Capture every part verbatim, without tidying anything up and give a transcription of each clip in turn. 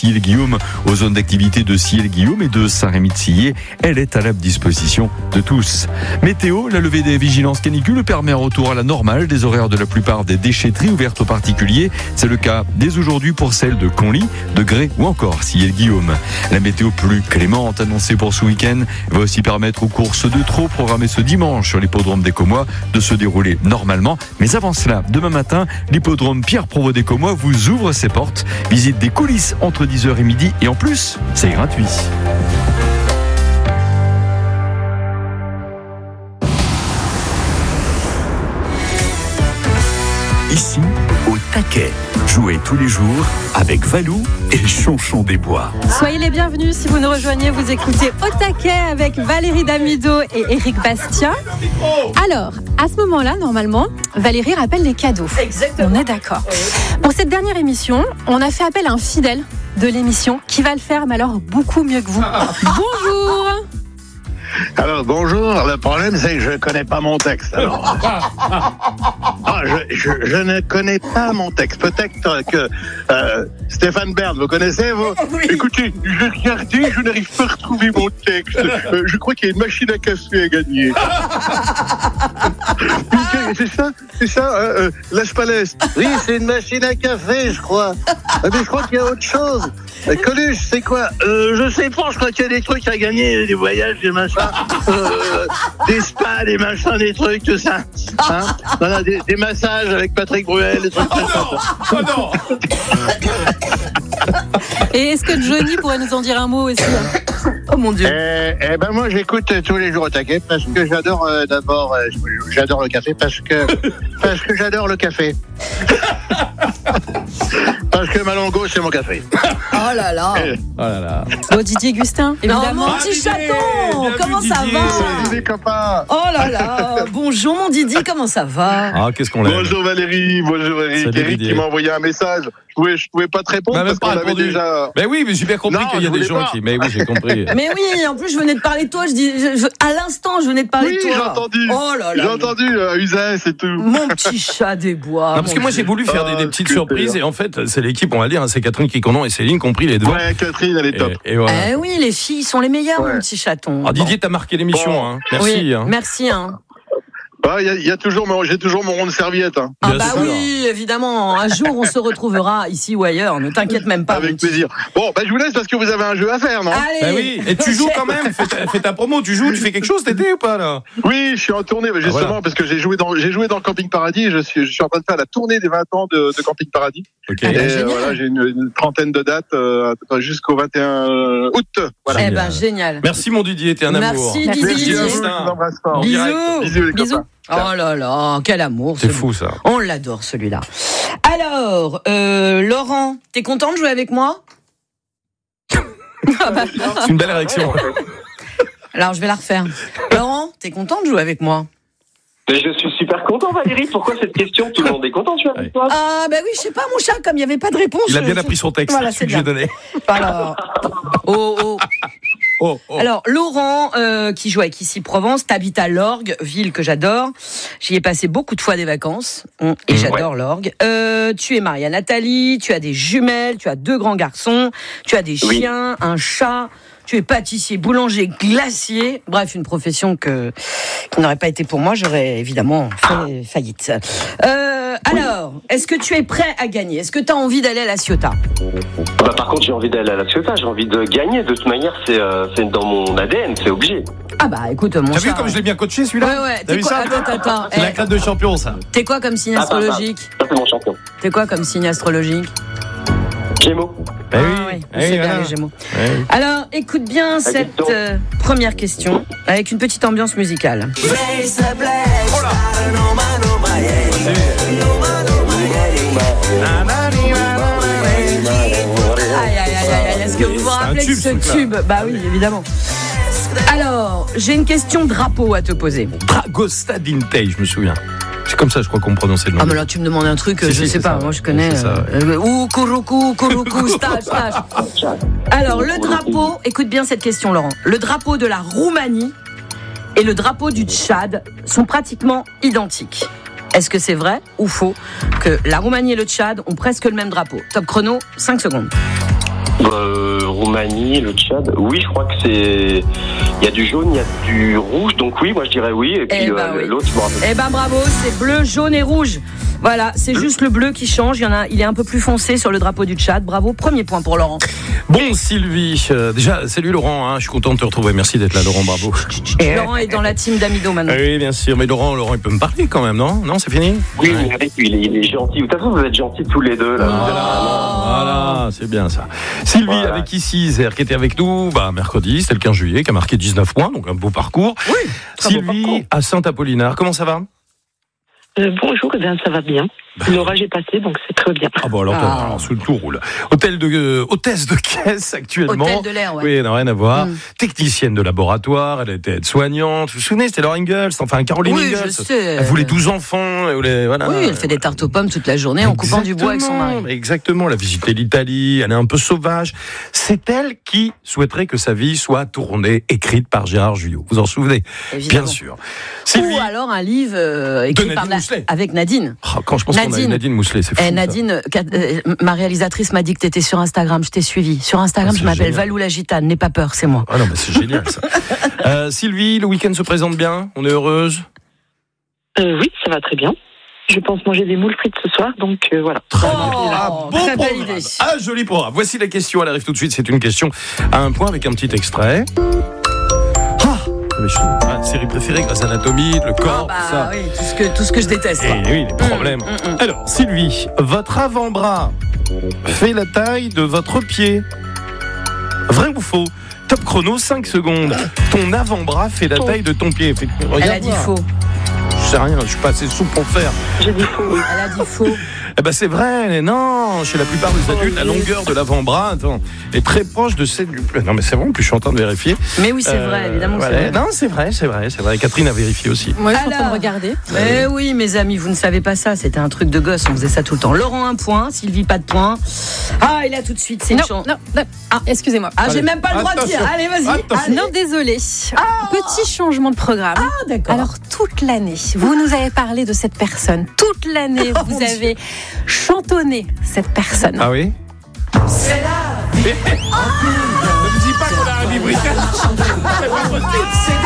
Sillé-le-Guillaume aux zones d'activité de Sillé-le-Guillaume et de Saint-Rémy-de-Sillé. Elle est à la disposition de tous. Météo, la levée des vigilances canicule permet un retour à la normale des horaires de la plupart des déchetteries ouvertes aux particuliers. C'est le cas dès aujourd'hui pour celles de Conly, de Grès ou encore Sillé-le-Guillaume. La météo plus clémente annoncée pour ce week-end va aussi permettre aux courses de trot programmées ce dimanche sur l'hippodrome des Commois de se dérouler normalement. Mais avant cela, demain matin, l'hippodrome Pierre Provost des Commois vous ouvre ses portes. Visite des coulisses entre dix heures et midi et en plus, c'est gratuit. Ici, au taquet. Jouez tous les jours avec Valou et Chonchon des Bois. Soyez les bienvenus si vous nous rejoignez. Vous écoutez Au taquet avec Valérie Damido et Éric Bastien. Alors, à ce moment-là, normalement, Valérie rappelle les cadeaux. Exactement. On est d'accord. Pour cette dernière émission, on a fait appel à un fidèle de l'émission qui va le faire, mais alors beaucoup mieux que vous. Bonjour. Alors bonjour, le problème c'est que je ne connais pas mon texte. Alors. Ah, je, je, je ne connais pas mon texte. Peut-être que euh, Stéphane Bern, vous connaissez vous? Oui. Écoutez, j'ai regardé, je n'arrive pas à retrouver mon texte. Euh, je crois qu'il y a une machine à café à gagner. C'est ça, c'est ça, euh, euh, Las Palais. Oui, c'est une machine à café, je crois. Mais je crois qu'il y a autre chose. Euh, Coluche, c'est quoi? euh, Je sais pas, je crois qu'il y a des trucs à gagner, des voyages, des machins. Euh, des spas, des machins, des trucs, tout ça. Hein, voilà, des, des massages avec Patrick Bruel, des trucs comme ça. Oh non, oh non. Et est-ce que Johnny pourrait nous en dire un mot aussi? Oh mon Dieu. Eh, eh ben moi j'écoute tous les jours au taquet parce que j'adore euh, d'abord euh, j'adore le café parce que parce que j'adore le café. Parce que Malongo c'est mon café. Oh là là. Eh. Oh là là. Oh, Didier Gustin, évidemment. Non, mon petit chaton, comment ça va? Salut les copains. Oh là là. Bonjour mon Didi, comment ça va? Ah, qu'est-ce qu'on l'aime. Bonjour Valérie, bonjour Eric. Salut, Eric Didier. qui m'a envoyé un message. Je pouvais, je pouvais pas te répondre Bah, parce qu'on avait déjà. Mais oui, mais j'ai bien compris Non, qu'il y a je des voulais gens pas. qui. Mais oui, j'ai compris. Mais oui, en plus je venais de parler de toi, je dis, je- je- à l'instant je venais de parler Oui, de toi. j'ai entendu. Oh là là. J'ai entendu euh, Uzès et tout. Mon petit chat des bois. Non, parce que moi j'ai voulu faire des, des petites Ah, surprises super. et en fait c'est l'équipe, on va dire, hein, c'est Catherine Quiconon et Céline qui ont pris les devants. Ouais, Catherine, elle est top. Et, et voilà. Eh oui, les filles sont les meilleures, Ouais. mon petit chaton. Ah, Didier, t'as marqué l'émission, Bon. hein. Merci. Oui, hein. merci. Hein. Ah, il y a, il y a toujours, mon- j'ai toujours mon rond de serviette. Hein. Ah Bien bah sûr. oui, évidemment. Un jour, on se retrouvera ici ou ailleurs. Ne t'inquiète même pas. mon Avec petit- plaisir. Bon, bah, je vous laisse parce que vous avez un jeu à faire, non? Allez. Bah oui, et tu joues quand même, fais ta, fais ta promo, tu joues, tu fais quelque chose cet été ou pas là? Oui, je suis en tournée, mais justement, Ah, voilà. parce que j'ai joué dans, j'ai joué dans le Camping Paradis et je suis, je suis en train de faire la tournée des vingt ans de, de Camping Paradis. Ok. Ah, Et bah, euh, génial. voilà, j'ai une, une trentaine de dates euh, jusqu'au vingt et un août. Voilà. Eh ben, génial. Merci mon Didier, t'es un amour. Merci, Merci, Didier. Merci à vous, je Justin. vous embrasse fort. En Bisous. direct. Bisous, les Bisous. copains. Oh là là, quel amour. C'est ce fou ça. On l'adore celui-là. Alors, euh, Laurent, t'es content de jouer avec moi? C'est une belle réaction. Alors, je vais la refaire. Laurent, t'es content de jouer avec moi? Mais je suis super content, Valérie. Pourquoi cette question? Tout le monde est content, tu vois, avec toi. Ah, bah oui, je sais pas, mon chat, comme il n'y avait pas de réponse. Il a bien je- appris son texte, Voilà, celui c'est que j'ai bien. donné. Alors, oh, oh. Oh, oh. Alors, Laurent, euh, qui joue avec Ici Provence, t'habites à Lorgues, ville que j'adore. J'y ai passé beaucoup de fois des vacances, hum, et j'adore Lorgues. Euh, tu es marié à Nathalie, tu as des jumelles, tu as deux grands garçons, tu as des Oui. chiens, un chat. Tu es pâtissier, boulanger, glacier. Bref, une profession que, qui n'aurait pas été pour moi, j'aurais évidemment fait faillite. Euh, alors, est-ce que tu es prêt à gagner? Est-ce que tu as envie d'aller à la Ciotat? Bah, par contre, j'ai envie d'aller à la Ciotat. J'ai envie de gagner. De toute manière, c'est, euh, c'est dans mon A D N. C'est obligé. Ah bah écoute, mon T'as chat. vu comme je l'ai bien coaché celui-là? Ouais, ouais. T'as T'es vu quoi? ça? Attends, attends, attends. C'est la Eh, crête de champion ça. T'es quoi comme signe Ah, bah, astrologique? Ça, c'est mon champion. T'es quoi comme signe astrologique? Gémeaux. Eh Ah oui, oui, eh c'est oui, bien voilà. les Gémeaux. Ouais. Alors, écoute bien cette donc. euh, première question avec une petite ambiance musicale. Aïe, aïe, aïe, aïe, aïe. Est-ce que vous vous C'est un rappelez de tube, ce ce truc-là. tube? Bah oui, évidemment. Alors, j'ai une question drapeau à te poser. Dragosta Dintei, je me souviens. C'est comme ça, je crois qu'on prononçait le nom. Ah, mais là, tu me demandes un truc, Si, je si, sais c'est pas, ça. moi je connais. C'est ça, ouais. euh, Ouh, Kuruku, Kuruku, stage, stage. Alors, le drapeau, écoute bien cette question, Laurent. Le drapeau de la Roumanie et le drapeau du Tchad sont pratiquement identiques. Est-ce que c'est vrai ou faux que la Roumanie et le Tchad ont presque le même drapeau? Top chrono, cinq secondes. Bah, Roumanie, le Tchad. Oui, je crois que c'est. Il y a du jaune, il y a du rouge, donc oui, moi je dirais oui. Et puis Eh ben euh, oui. l'autre, je me rappelle. Eh ben bravo, c'est bleu, jaune et rouge. Voilà, c'est juste le bleu qui change. Il y en a, il est un peu plus foncé sur le drapeau du Tchad. Bravo, premier point pour Laurent. Bon, Sylvie, euh, déjà, salut Laurent, hein, je suis content de te retrouver. Merci d'être là, Laurent, bravo. Laurent est dans la team d'Amido maintenant. Oui, bien sûr, mais Laurent, Laurent, il peut me parler quand même, non? Non, c'est fini? Oui, oui, avec lui, il est, il est gentil. De toute façon, vous êtes gentils tous les deux là. Voilà, c'est bien ça. Sylvie, Voilà. avec ici, Zer, qui était avec nous bah, mercredi, c'était le quinze juillet, qui a marqué dix-neuf points, donc un beau parcours. Oui, très beau Sylvie, parcours. à Saint-Apollinaire, comment ça va? Euh, bonjour, eh bien ça va bien. L'orage est passé, donc c'est très bien. Ah bon, alors, Ah. alors sous le tout roule. Hôtel de, euh, hôtesse de caisse actuellement. Hôtel de l'air, ouais. Oui, non, rien à voir. Mm. Technicienne de laboratoire, elle était aide-soignante. Vous vous souvenez, c'était Laura Ingalls, enfin Caroline Oui, Ingalls. je sais. Elle voulait douze enfants. Elle voulait, voilà. Oui, elle fait des tartes aux pommes toute la journée en coupant du bois avec son mari. Exactement, Exactement, elle a visité l'Italie, elle est un peu sauvage. C'est elle qui souhaiterait que sa vie soit tournée, écrite par Gérard Jugnot. Vous en souvenez? Évidemment. Bien sûr. Sylvie, Ou alors un livre euh, écrit Nadine par na- Mousselet. avec Nadine. oh, quand je pense qu'on a eu Nadine. Nadine Mousselet, c'est fou. Eh, ça. Nadine, qu'a- euh, ma réalisatrice m'a dit que tu étais sur Instagram, je t'ai suivi. Sur Instagram, Ah, je c'est m'appelle génial. Valou la Gitane, n'aie pas peur, c'est moi. Ah non, mais c'est génial ça. Euh, Sylvie, le week-end se présente bien? On est heureuse? Euh, oui, ça va très bien. Je pense manger des moules frites ce soir, donc euh, voilà. Très Oh, bien. Ah, bon très belle programme. idée. Ah, joli programme. Voici la question, elle arrive tout de suite. C'est une question à un point avec un petit extrait. Ah, mais je- ah, série préférée, Grey's Anatomy, le corps, Bah tout ça. oui, tout ce que, tout ce que je déteste. Et quoi. oui, les problèmes. mm, mm. Alors, Sylvie, votre avant-bras fait la taille de votre pied. Vrai ou faux? Top chrono, cinq secondes. Ton avant-bras fait la Faux. taille de ton pied. Fait- Elle regarde a dit voir. faux. Je sais rien, je suis pas assez souple pour le faire. J'ai dit faux. Elle a dit faux. Eh ben c'est vrai, mais non, chez la plupart des adultes, la longueur de l'avant-bras, attends, est très proche de celle du. Non mais c'est vrai, en plus je suis en train de vérifier. Mais oui, c'est Euh, vrai, évidemment que voilà. c'est vrai. Non, c'est vrai, c'est vrai, c'est vrai. Catherine a vérifié aussi. Moi, je suis en train Alors. de regarder. Eh oui, mes amis, vous ne savez pas ça. C'était un truc de gosse. On faisait ça tout le temps. Laurent, un point. Sylvie, pas de point. Ah, et là, tout de suite, c'est une Non, chance. non, non. Ah, excusez-moi. Ah, j'ai Allez. même pas le droit de dire. Attention. Allez, vas-y. Attention. Allez. Non, désolé. Petit changement de programme. Ah, d'accord. Alors, toute l'année, vous nous avez parlé de cette personne. Toute l'année, Oh, vous mon avez chantonné cette personne. Ah oui. C'est là. Ne me dis pas qu'on a un livre britannique. C'est pas possible.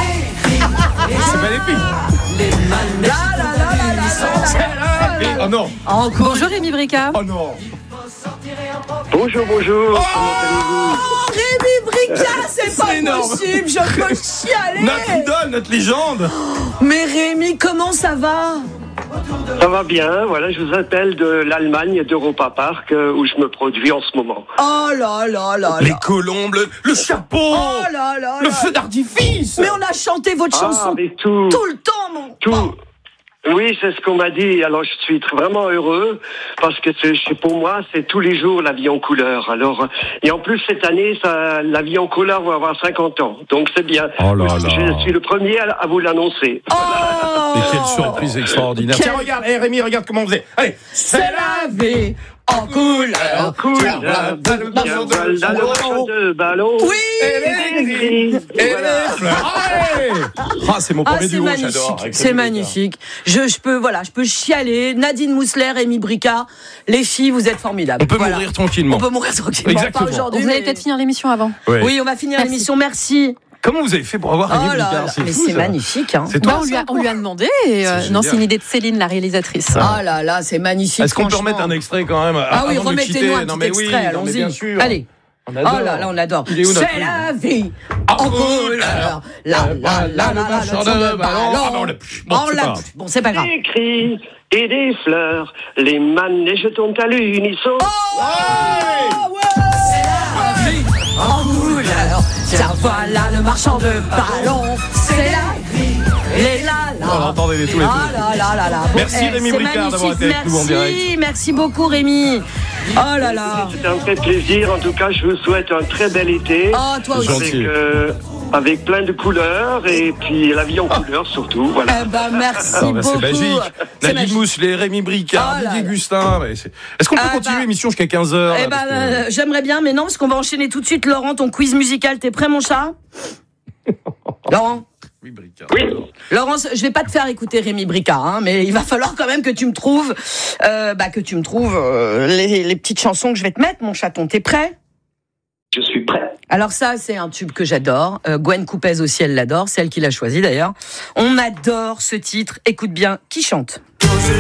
C'est magnifique. Là, là, là, là, là, là, là. Oh non. Encore. Bonjour Rémi Brica. Oh non. Bonjour, bonjour. Comment allez-vous? Oh, Rémi Brica, c'est pas C'est énorme. possible. Je peux chialer. Notre idole, notre légende. Mais Rémi, comment ça va? Ça va bien. Voilà, je vous appelle de l'Allemagne, d'Europa Park, euh, où je me produis en ce moment. Oh là là là Les là. colombes, le, le chapeau, Oh là là le là. feu d'artifice. Mais on a chanté votre Ah, chanson mais tout, tout le temps, mon. tout. Oui, c'est ce qu'on m'a dit. Alors, je suis tr- vraiment heureux parce que c'est, c'est- pour moi, c'est tous les jours la vie en couleur. Alors, euh, et en plus cette année, ça, la vie en couleur va avoir cinquante ans. Donc c'est bien. Oh là là. Je suis le premier à, à vous l'annoncer. Oh. Mais quelle surprise extraordinaire. Quel- Tiens, regarde, hey, Rémi, regarde comment on faisait. Allez, C'est la vie en couleur. Couleur, de ballon. Oui. Et des cris. Et Voilà. les fleurs. Allez. Ah, c'est mon Ah, premier c'est duo, magnifique, j'adore. avec c'est Rémi magnifique. Je, je peux, voilà, je peux chialer. Nadine Mousseler, Rémi Brica, les filles, vous êtes formidables. On peut Voilà. mourir tranquillement. On peut mourir tranquillement. Exactement. Pas aujourd'hui. Vous allez mais- peut-être finir l'émission avant. Ouais. Oui, on va finir Merci. l'émission. Merci. Comment vous avez fait pour avoir Rémi Oh là Bricard? là, C'est mais fou, c'est ça. magnifique. Hein. C'est Bah, toi, on, lui a, ça, on lui a demandé. Et, euh, C'est non, génial. c'est une idée de Céline, la réalisatrice. Oh là là, c'est magnifique. Est-ce qu'on peut franchement. remettre un extrait quand même Ah oui, avant de quitter? remettez-nous un Non, petit mais oui, extrait, non, mais allons-y. bien sûr. Allez. On adore. Oh là là, on adore. Il est où, notre C'est film la vie En en couleur. couleur. La la la la la, marchand le de son de ballon. Ah, bah, on ballon. l'a plus. Bon, Oh, c'est on l'a pas grave. plus. Bon, c'est pas grave. Des cris et des fleurs, les manèges tombent à l'unisson. Oh ouais. C'est la vie en couleur. Tiens, voilà le marchand de ballons. C'est la vie. Les là là. On entendait les tous les deux. Ah là là là là. Bon, Merci, eh, Rémi c'est Bricard, d'avoir magnifique. été avec nous en direct. Merci, merci beaucoup Rémi. Oh là là. C'est un vrai plaisir. En tout cas, je vous souhaite un très bel été. Oh, toi C'est aussi. gentil. Avec, euh, avec plein de couleurs et puis la vie en couleur surtout. Voilà. Eh ben, merci Ah, bah, beaucoup. c'est magique. C'est Nadine magique. Mousselet, Rémi Bricard, Oh là Didier là. Gustin. mais c'est- Est-ce qu'on peut Ah, continuer bah. l'émission jusqu'à quinze heures? Eh ben, euh, j'aimerais bien, mais non, parce qu'on va enchaîner tout de suite. Laurent, ton quiz musical, t'es prêt, mon chat? Laurent? Oui, Bricard. Oui. Laurent, je vais pas te faire écouter Rémi Bricard, hein, mais il va falloir quand même que tu me trouves, euh, bah, que tu me trouves euh, les, les petites chansons que je vais te mettre, mon chaton. T'es prêt? Je suis prêt. Alors ça, c'est un tube que j'adore. Euh, Gwen Coupez aussi, elle l'adore. C'est elle qui l'a choisi d'ailleurs. On adore ce titre. Écoute bien, qui chante ?